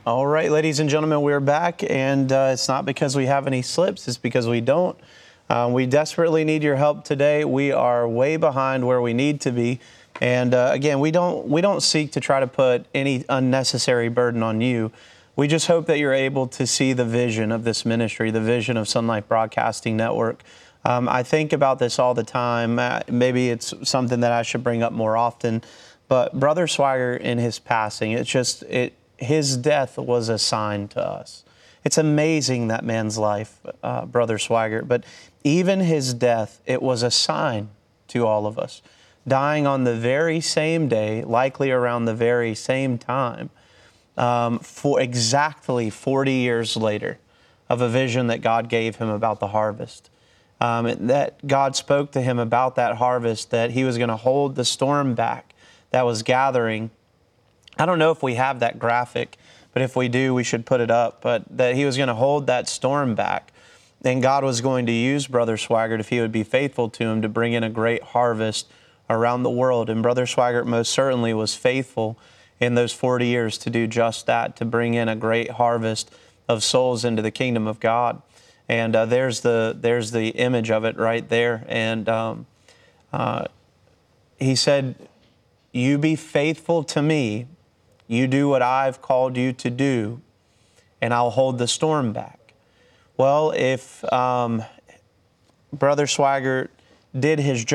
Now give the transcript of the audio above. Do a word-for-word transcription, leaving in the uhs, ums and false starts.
All right, ladies and gentlemen, we're back, and uh, it's not because we have any slips, it's because we don't. Uh, we desperately need your help today. We are way behind where we need to be. And uh, again, we don't we don't seek to try to put any unnecessary burden on you. We just hope that you're able to see the vision of this ministry, the vision of Sunlight Broadcasting Network. Um, I think about this all the time. Uh, maybe it's something that I should bring up more often. But Brother Swaggart, in his passing, it's just it. His death was a sign to us. It's amazing, that man's life, uh, Brother Swaggart, but even his death, it was a sign to all of us. Dying on the very same day, likely around the very same time, um, for exactly forty years later, of a vision that God gave him about the harvest. Um, that God spoke to him about that harvest, that he was going to hold the storm back that was gathering. I don't know if we have that graphic, but if we do, we should put it up. But that he was going to hold that storm back. And God was going to use Brother Swaggart, if he would be faithful to him, to bring in a great harvest around the world. And Brother Swaggart most certainly was faithful in those forty years to do just that, to bring in a great harvest of souls into the kingdom of God. And uh, there's the there's the image of it right there. And um, uh, he said, "You be faithful to me. You do what I've called you to do, and I'll hold the storm back." Well, if um, Brother Swaggart did his job,